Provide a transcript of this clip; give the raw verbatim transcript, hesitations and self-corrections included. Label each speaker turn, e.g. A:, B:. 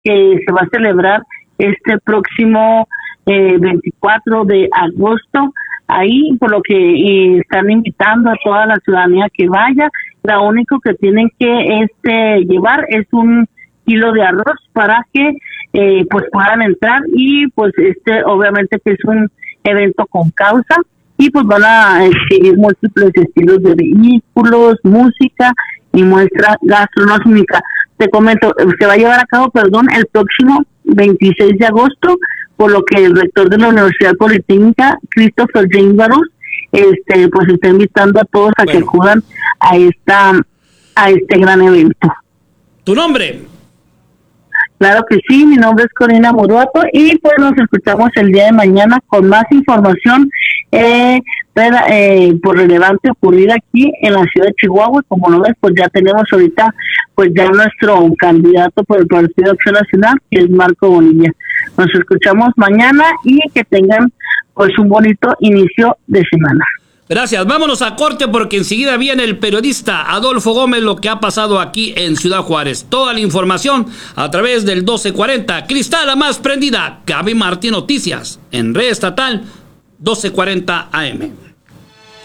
A: que se va a celebrar este próximo eh, veinticuatro de agosto. Ahí, por lo que y están invitando a toda la ciudadanía que vaya. Lo único que tienen que este llevar es un kilo de arroz para que eh, pues puedan entrar, y pues este obviamente que es un evento con causa, y pues van a exhibir múltiples estilos de vehículos, música y muestra gastronómica. Te comento, se va a llevar a cabo, perdón, el próximo veintiséis de agosto, por lo que el rector de la Universidad Politécnica, Christopher James Barús, este, pues está invitando a todos a bueno. que acudan a esta, a este gran evento.
B: ¿Tu nombre?
A: Claro que sí, mi nombre es Corina Muruato, y pues nos escuchamos el día de mañana con más información eh, eh, por relevante ocurrida aquí en la ciudad de Chihuahua. Como lo ves, pues ya tenemos ahorita pues ya nuestro candidato por el Partido de Acción Nacional, que es Marco Bonilla. Nos escuchamos mañana y que tengan pues un bonito inicio de semana.
B: Gracias, vámonos a corte porque enseguida viene el periodista Adolfo Gómez, lo que ha pasado aquí en Ciudad Juárez. Toda la información a través del doce cuarenta, Cristal la más prendida, Gaby Martín Noticias, en Red Estatal doce cuarenta A M.